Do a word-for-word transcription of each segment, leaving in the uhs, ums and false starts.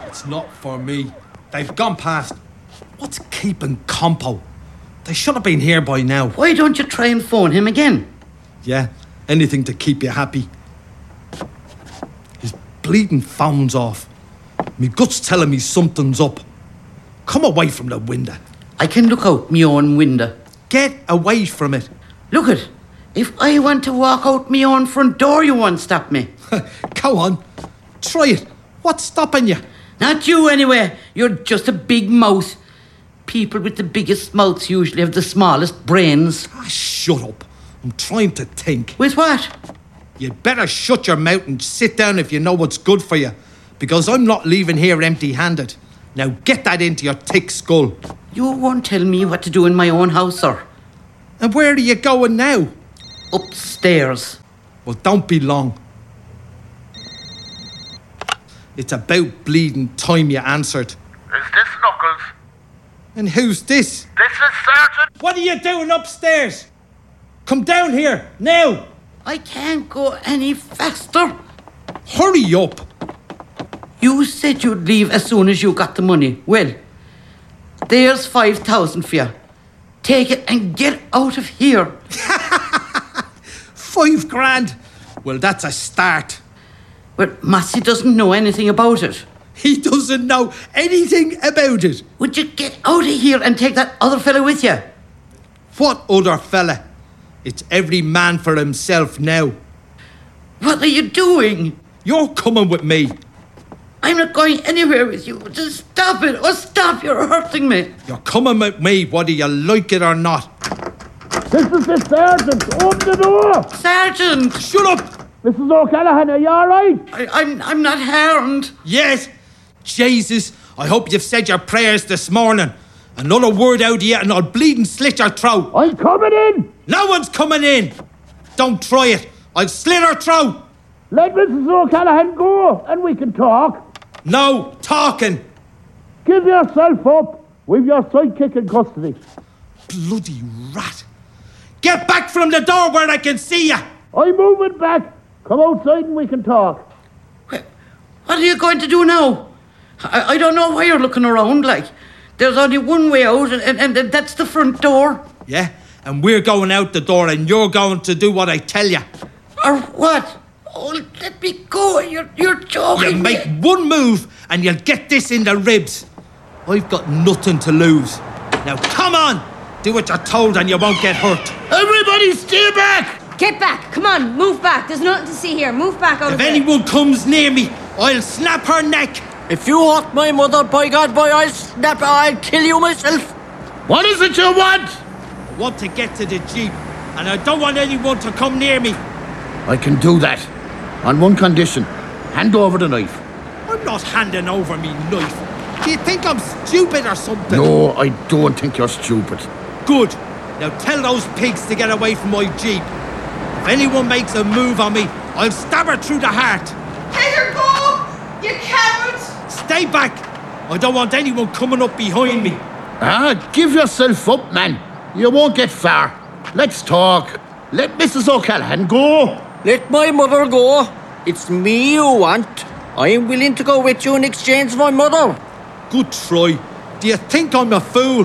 It's not for me. They've gone past. What's keeping Compo? They should have been here by now. Why don't you try and phone him again? Yeah, anything to keep you happy. His bleeding phone's off. Me gut's telling me something's up. Come away from the window. I can look out me own window. Get away from it. Look it. If I want to walk out me own front door, you won't stop me. Go on. Try it. What's stopping you? Not you, anyway. You're just a big mouth. People with the biggest mouths usually have the smallest brains. Ah, shut up. I'm trying to think. With what? You'd better shut your mouth and sit down if you know what's good for you. Because I'm not leaving here empty-handed. Now get that into your thick skull. You won't tell me what to do in my own house, sir. And where are you going now? Upstairs. Well, don't be long. It's about bleeding time you answered. Is this Knuckles? And who's this? This is Sergeant. What are you doing upstairs? Come down here, now. I can't go any faster. Hurry up. You said you'd leave as soon as you got the money. Well, there's five thousand for you. Take it and get out of here. Five grand? Well, that's a start. But Massey doesn't know anything about it. He doesn't know anything about it. Would you get out of here and take that other fella with you? What other fella? It's every man for himself now. What are you doing? You're coming with me. I'm not going anywhere with you. Just stop it. Oh, stop. You're hurting me. You're coming with me, whether you like it or not. This is the sergeant. Open the door. Sergeant. Shut up. Missus O'Callaghan, are you all right? I, I'm, I'm not harmed. Yes. Jesus, I hope you've said your prayers this morning. Another word out of you and I'll bleed and slit your throat. I'm coming in. No one's coming in. Don't try it. I'll slit her throat. Let Missus O'Callaghan go and we can talk. No talking. Give yourself up. We've your sidekick in custody. Bloody rat. Get back from the door where I can see you. I'm moving back. Come outside and we can talk. What are you going to do now? I, I don't know why you're looking around like. There's only one way out and, and, and that's the front door. Yeah, and we're going out the door and you're going to do what I tell you. Or what? Oh, let me go. You're, you're joking. You make one move and you'll get this in the ribs. I've got nothing to lose. Now come on. Do what you're told and you won't get hurt. Everybody stay back. Get back. Come on, move back. There's nothing to see here. Move back out If of there. anyone comes near me, I'll snap her neck. If you hurt my mother, by God, boy, I'll snap her. I'll kill you myself. What is it you want? I want to get to the jeep and I don't want anyone to come near me. I can do that. On one condition. Hand over the knife. I'm not handing over me knife. Do you think I'm stupid or something? No, I don't think you're stupid. Good. Now tell those pigs to get away from my jeep. If anyone makes a move on me, I'll stab her through the heart. Let her go! You coward! Stay back. I don't want anyone coming up behind me. Ah, give yourself up, man. You won't get far. Let's talk. Let Missus O'Callaghan go. Let my mother go. It's me you want. I am willing to go with you in exchange for my mother. Good try. Do you think I'm a fool?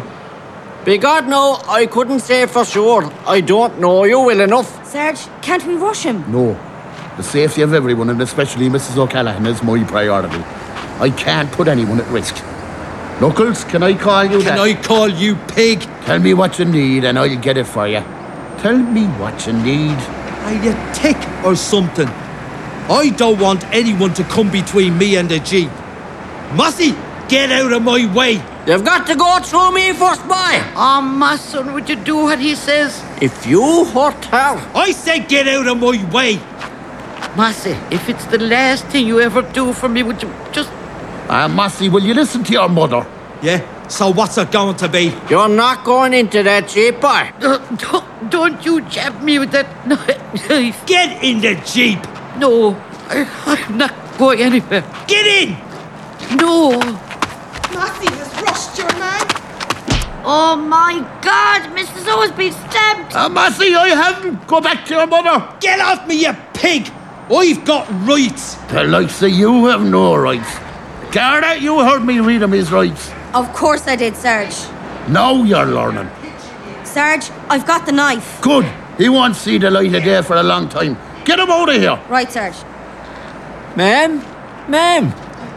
By God, no, I couldn't say for sure. I don't know you well enough. Sarge, can't we rush him? No. The safety of everyone, and especially Missus O'Callaghan, is my priority. I can't put anyone at risk. Knuckles, can I call you Can that? I call you pig? Tell me what you need and I'll get it for you. Tell me what you need. Are you tick or something? I don't want anyone to come between me and the jeep. Mossy, get out of my way. You've got to go through me first, boy. Oh, my son, would you do what he says? If you hurt her... I said get out of my way. Massey, if it's the last thing you ever do for me, would you just... Ah, Massey, will you listen to your mother? Yeah, so what's it going to be? You're not going into that jeep, boy. Uh, don't, don't you jab me with that knife. Get in the jeep. No, I, I'm not going anywhere. Get in. No. Massey has rushed your man. Oh my God, Missus O has been stabbed. Ah, Massey, I haven't. Go back to your mother. Get off me, you pig. I've got rights. The likes of you have no rights. Garda, you heard me read him his rights. Of course I did, Sarge. Now you're learning. Sarge, I've got the knife. Good. He won't see the light of day for a long time. Get him out of here. Right, Sarge. Ma'am? Ma'am?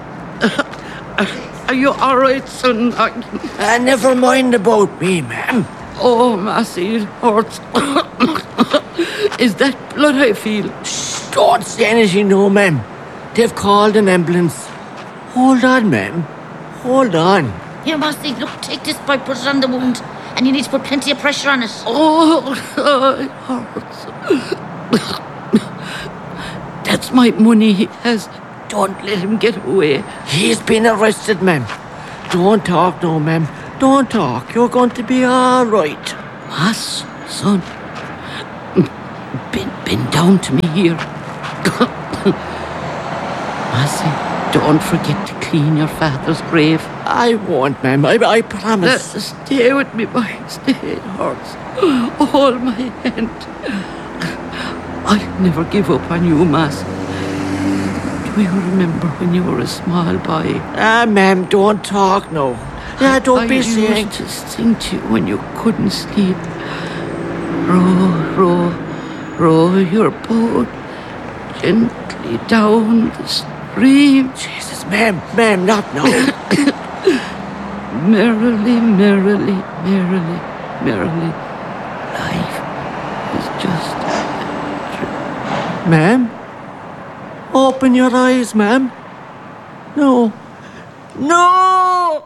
Are you all right, son? I... Uh, never mind about me, ma'am. Oh, Massey, it hurts. Is that blood I feel? Shh, don't say anything, no, ma'am. They've called an ambulance. Hold on, ma'am. Hold on. Here, Massey, look, take this pipe, put it on the wound, and you need to put plenty of pressure on it. Oh, it hurts. That's my money he has. Don't let him get away. He's been arrested, ma'am. Don't talk, no, ma'am. Don't talk. You're going to be all right. Mass, son. Bend, bend down to me here. Massey, don't forget to clean your father's grave. I won't, ma'am. I, I promise. Uh, stay with me, boy. Stay. It hurts. Hold my hand. I'll never give up on you, Mass. Do you remember when you were a small boy? Ah, ma'am, don't talk, no. Yeah, don't I be used saying. to sing to you when you couldn't sleep. Row, row, row your boat gently down the stream. Jesus, ma'am, ma'am, not now. Merrily, merrily, merrily, merrily. Life is just... Ma'am? Open your eyes, ma'am. No. No!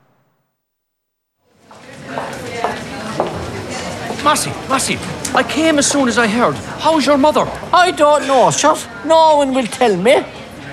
Massey, Massey, I came as soon as I heard. How's your mother? I don't know, sir. No one will tell me.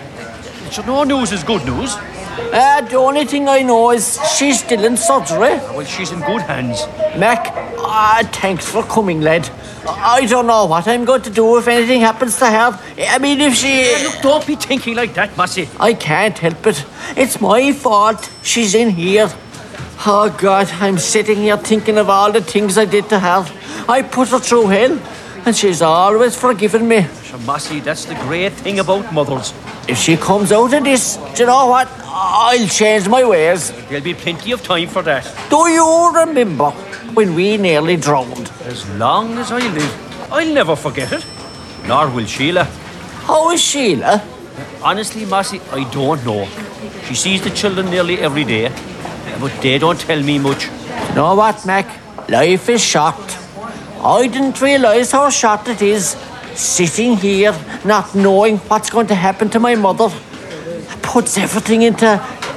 So no news is good news. Uh, the only thing I know is she's still in surgery. Well, she's in good hands. Mac, ah, thanks for coming, lad. I don't know what I'm going to do if anything happens to her. I mean, if she... Hey, look, don't be thinking like that, Massey. I can't help it. It's my fault she's in here. Oh, God, I'm sitting here thinking of all the things I did to her. I put her through hell, and she's always forgiven me. So, Massey, that's the great thing about mothers. If she comes out of this, do you know what? I'll change my ways. There'll be plenty of time for that. Do you remember when we nearly drowned? As long as I live, I'll never forget it. Nor will Sheila. How is Sheila? Honestly, Massey, I don't know. She sees the children nearly every day, but they don't tell me much. You know what, Mac? Life is short. I didn't realise how short it is, sitting here, not knowing what's going to happen to my mother. It puts everything into...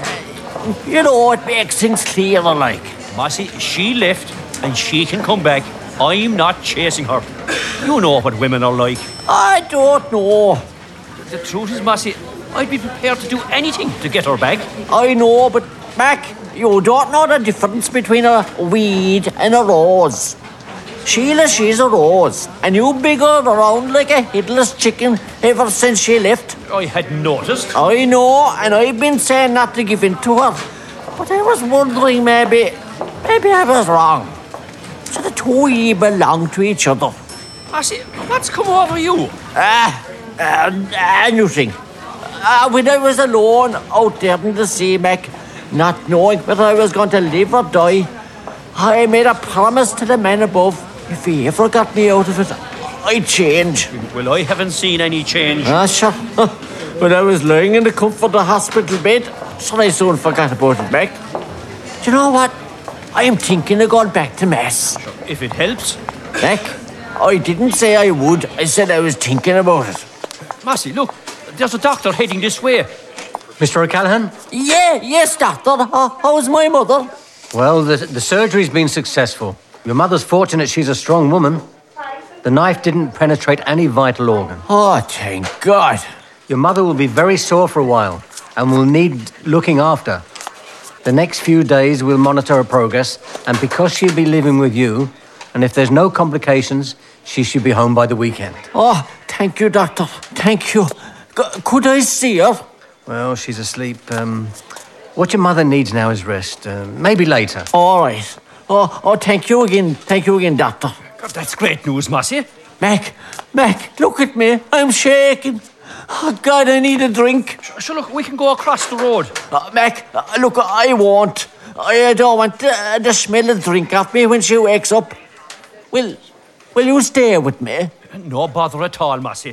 You know, it makes things clearer, like. Massey, she left, and she can come back. I'm not chasing her. You know what women are like. I don't know. The truth is, Massey, I'd be prepared to do anything to get her back. I know, but, Mac, you don't know the difference between a weed and a rose. Sheila, she's a rose, and you big her around like a headless chicken ever since she left. I had noticed. I know, and I've been saying not to give in to her. But I was wondering, maybe, maybe I was wrong. So the two of you belong to each other. Massey, what's come over you? Ah, uh, uh, nothing. Uh, when I was alone out there in the sea, Mac, not knowing whether I was going to live or die, I made a promise to the man above. If he ever got me out of it, I'd change. Well, I haven't seen any change. Ah, sure. When I was lying in the comfort of the hospital bed, so I soon forgot about it, Mac. Do you know what? I am thinking of going back to Mass. If it helps. Mac, I didn't say I would. I said I was thinking about it. Massey, look. There's a doctor heading this way. Mister O'Callaghan? Yeah, yes, doctor. How, how's my mother? Well, the, the surgery's been successful. Your mother's fortunate she's a strong woman. The knife didn't penetrate any vital organ. Oh, thank God. Your mother will be very sore for a while and will need looking after. The next few days we'll monitor her progress, and because she'll be living with you, and if there's no complications, she should be home by the weekend. Oh, thank you, doctor. Thank you. C- could I see her? Well, she's asleep. Um, what your mother needs now is rest. Uh, maybe later. All right. Oh, oh, thank you again. Thank you again, doctor. God, that's great news, Massey. Mac, Mac, look at me. I'm shaking. Oh, God, I need a drink. Sure, look, we can go across the road. Uh, Mac, uh, look, I won't. I don't want uh, the smell of drink off me when she wakes up. Will, will you stay with me? No bother at all, Massey.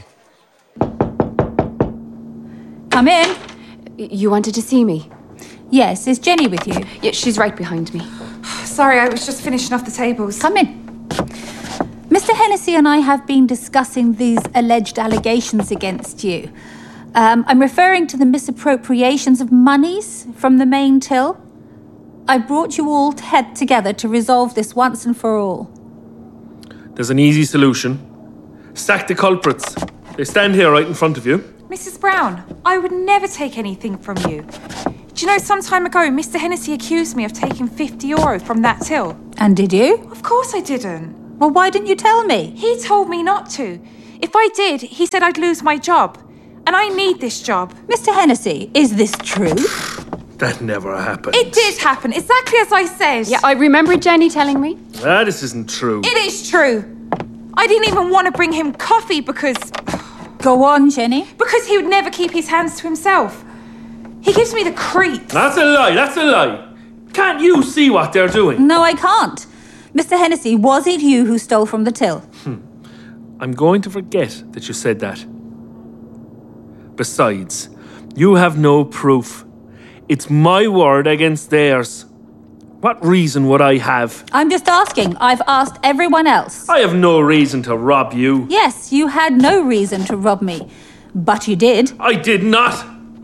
Come in. You wanted to see me? Yes, is Jenny with you? Yeah, she's right behind me. Sorry, I was just finishing off the tables. Come in. Mister Hennessy and I have been discussing these alleged allegations against you. Um, I'm referring to the misappropriations of monies from the main till. I brought you all to head together to resolve this once and for all. There's an easy solution. Sack the culprits. They stand here right in front of you. Missus Brown, I would never take anything from you. Do you know, some time ago, Mister Hennessy accused me of taking fifty euro from that till. And did you? Of course I didn't. Well, why didn't you tell me? He told me not to. If I did, he said I'd lose my job. And I need this job. Mister Hennessy, is this true? That never happened. It did happen, exactly as I said. Yeah, I remember Jenny telling me. Ah, this isn't true. It is true. I didn't even want to bring him coffee because... Go on, Jenny. Because he would never keep his hands to himself. He gives me the creeps. That's a lie, that's a lie. Can't you see what they're doing? No, I can't. Mister Hennessy, was it you who stole from the till? Hmm. I'm going to forget that you said that. Besides, you have no proof. It's my word against theirs. What reason would I have? I'm just asking. I've asked everyone else. I have no reason to rob you. Yes, you had no reason to rob me. But you did. I did not.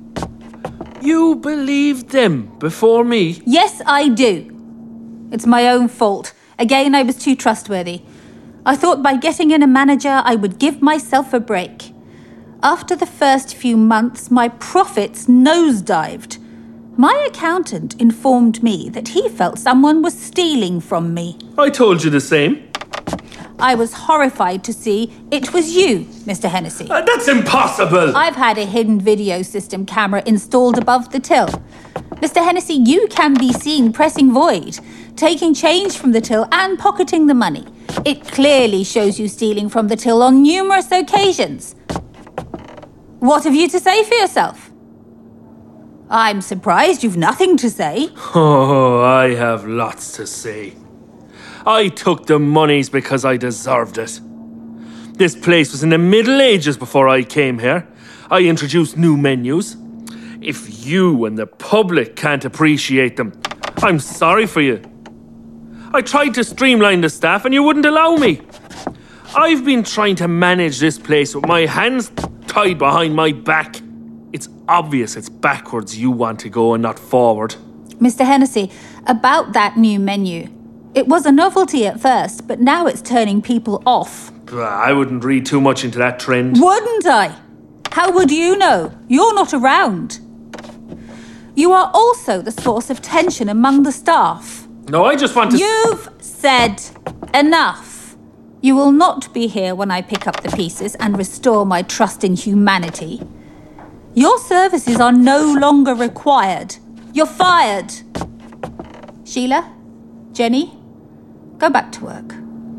You believed them before me? Yes, I do. It's my own fault. Again, I was too trustworthy. I thought by getting in a manager, I would give myself a break. After the first few months, my profits nosedived. My accountant informed me that he felt someone was stealing from me. I told you the same. I was horrified to see it was you, Mister Hennessy. Uh, that's impossible! I've had a hidden video system camera installed above the till. Mister Hennessy, you can be seen pressing void, taking change from the till and pocketing the money. It clearly shows you stealing from the till on numerous occasions. What have you to say for yourself? I'm surprised you've nothing to say. Oh, I have lots to say. I took the monies because I deserved it. This place was in the Middle Ages before I came here. I introduced new menus. If you and the public can't appreciate them, I'm sorry for you. I tried to streamline the staff and you wouldn't allow me. I've been trying to manage this place with my hands tied behind my back. It's obvious it's backwards you want to go and not forward. Mister Hennessy, about that new menu. It was a novelty at first, but now it's turning people off. I wouldn't read too much into that trend. Wouldn't I? How would you know? You're not around. You are also the source of tension among the staff. No, I just want to... You've said enough. You will not be here when I pick up the pieces and restore my trust in humanity. Your services are no longer required. You're fired. Sheila, Jenny, go back to work.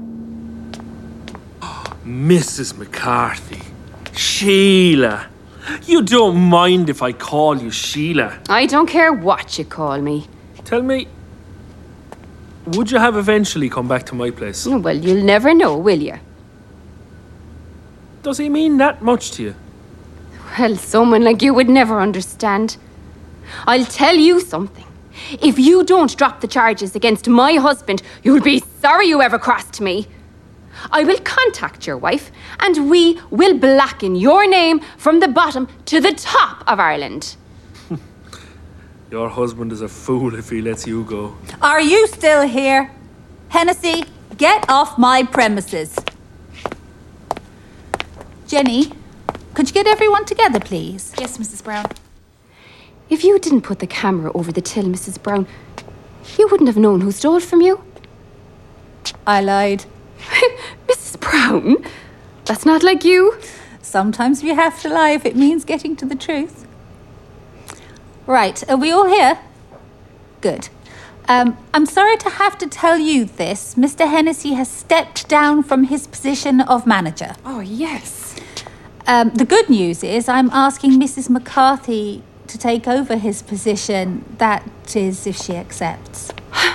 Missus McCarthy. Sheila. You don't mind if I call you Sheila? I don't care what you call me. Tell me, would you have eventually come back to my place? Well, you'll never know, will you? Does he mean that much to you? Well, someone like you would never understand. I'll tell you something. If you don't drop the charges against my husband, you'll be sorry you ever crossed me. I will contact your wife, and we will blacken your name from the bottom to the top of Ireland. Your husband is a fool if he lets you go. Are you still here? Hennessy, get off my premises. Jenny, could you get everyone together, please? Yes, Missus Brown. If you didn't put the camera over the till, Missus Brown, you wouldn't have known who stole from you. I lied. Missus Brown, that's not like you. Sometimes we have to lie if it means getting to the truth. Right, are we all here? Good. Um, I'm sorry to have to tell you this. Mister Hennessy has stepped down from his position of manager. Oh, yes. Um, the good news is I'm asking Missus McCarthy to take over his position. That is, if she accepts.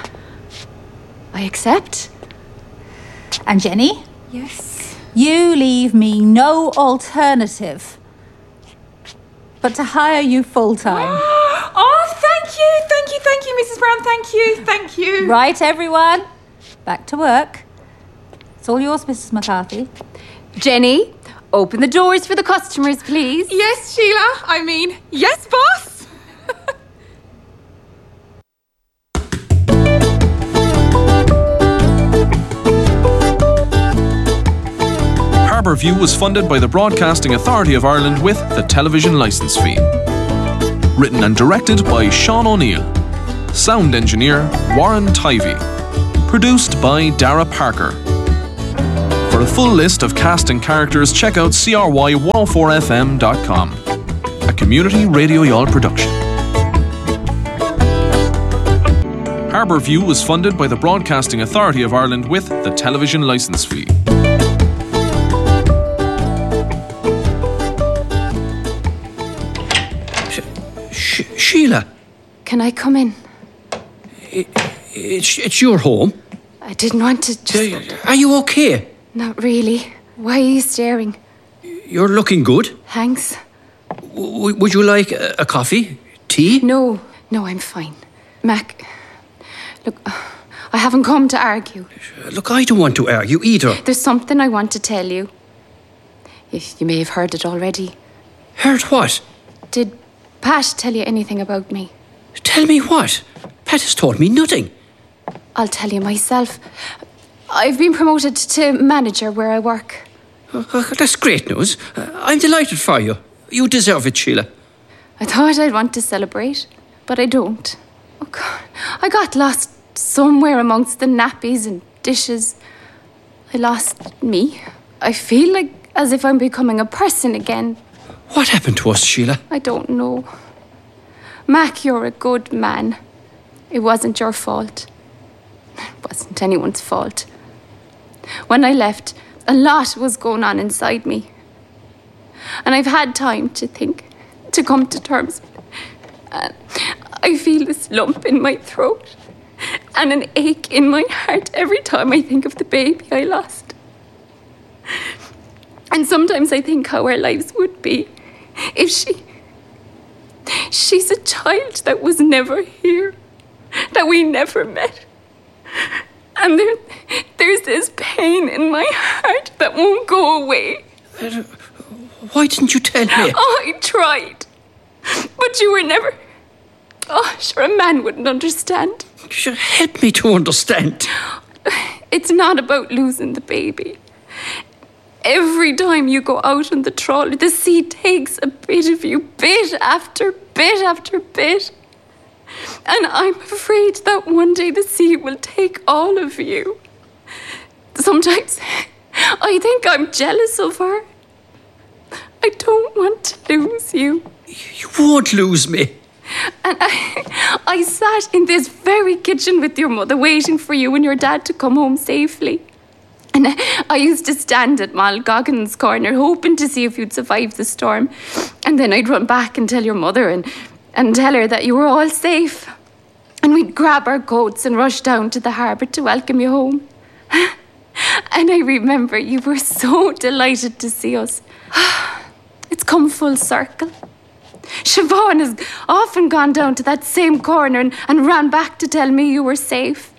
I accept. And Jenny? Yes? You leave me no alternative but to hire you full-time. Oh, thank you, thank you, thank you, Missus Brown, thank you, thank you. Right, everyone? Back to work. It's all yours, Missus McCarthy. Jenny, open the doors for the customers, please. Yes, Sheila, I mean, yes, boss. Harbourview was funded by the Broadcasting Authority of Ireland with the television licence fee. Written and directed by Sean O'Neill. Sound engineer Warren Tivey. Produced by Dara Parker. For a full list of cast and characters, check out C R Y one oh four F M dot com. A Community Radio Y'all production. Harbourview was funded by the Broadcasting Authority of Ireland with the television licence fee. Sheila. Can I come in? It, it's, it's your home. I didn't want to just... Are you okay? Not really. Why are you staring? You're looking good. Thanks. W- would you like a, a coffee? Tea? No, no, I'm fine. Mac, look, I haven't come to argue. Look, I don't want to argue either. There's something I want to tell you. You, you may have heard it already. Heard what? Did Pat tell you anything about me? Tell me what? Pat has told me nothing. I'll tell you myself. I've been promoted to manager where I work. Oh, that's great news. I'm delighted for you. You deserve it, Sheila. I thought I'd want to celebrate, but I don't. Oh, God. I got lost somewhere amongst the nappies and dishes. I lost me. I feel like as if I'm becoming a person again. What happened to us, Sheila? I don't know. Mac, you're a good man. It wasn't your fault. It wasn't anyone's fault. When I left, a lot was going on inside me. And I've had time to think, to come to terms with it. And I feel this lump in my throat and an ache in my heart every time I think of the baby I lost. And sometimes I think how our lives would be if she... She's a child that was never here, that we never met. And there, there's this pain in my heart that won't go away. Uh, why didn't you tell me? Oh, I tried. But you were never... Oh, sure, a man wouldn't understand. Sure, help me to understand. It's not about losing the baby. Every time you go out on the trawler, the sea takes a bit of you, bit after bit after bit. And I'm afraid that one day the sea will take all of you. Sometimes I think I'm jealous of her. I don't want to lose you. You won't lose me. And I, I sat in this very kitchen with your mother waiting for you and your dad to come home safely. And I used to stand at Mal Goggins' corner hoping to see if you'd survive the storm. And then I'd run back and tell your mother and, and tell her that you were all safe. And we'd grab our coats and rush down to the harbour to welcome you home. And I remember you were so delighted to see us. It's come full circle. Siobhan has often gone down to that same corner and, and ran back to tell me you were safe.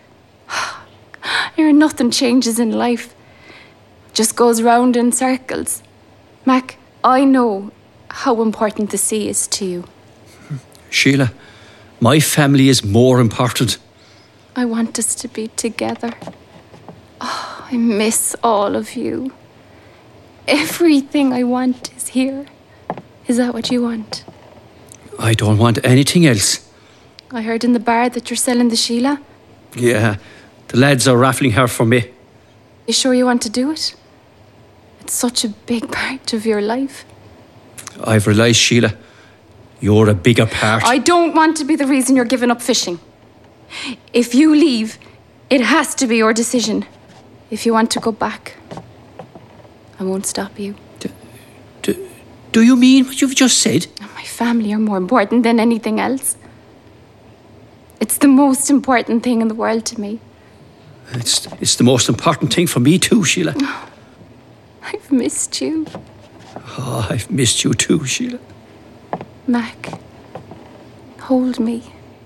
Here, nothing changes in life. Just goes round in circles. Mac, I know how important the sea is to you. Sheila, my family is more important. I want us to be together. Oh, I miss all of you. Everything I want is here. Is that what you want? I don't want anything else. I heard in the bar that you're selling the Sheila. Yeah, the lads are raffling her for me. You sure you want to do it? It's such a big part of your life. I've realised, Sheila, you're a bigger part. I don't want to be the reason you're giving up fishing. If you leave, it has to be your decision. If you want to go back, I won't stop you. D- d- Do you mean what you've just said? My family are more important than anything else. It's the most important thing in the world to me. It's, it's the most important thing for me too, Sheila. I've missed you. Oh, I've missed you too, Sheila. Mac, hold me.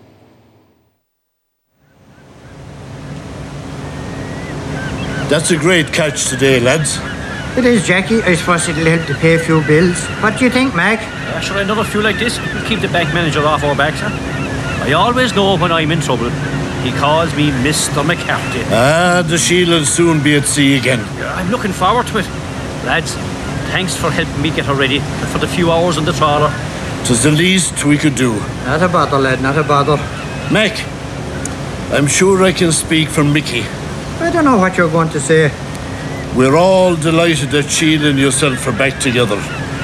That's a great catch today, lads. It is, Jackie. I suppose it'll help to pay a few bills. What do you think, Mac? Uh, sure, another few like this will keep the bank manager off our backs, huh? I always know when I'm in trouble. He calls me Mister McCarthy. Ah, the Sheila's soon be at sea again. I'm looking forward to it. Lads, thanks for helping me get her ready for the few hours on the trawler. 'Tis the least we could do. Not a bother, lad, not a bother. Mac, I'm sure I can speak for Mickey. I don't know what you're going to say. We're all delighted that Sheila and yourself are back together.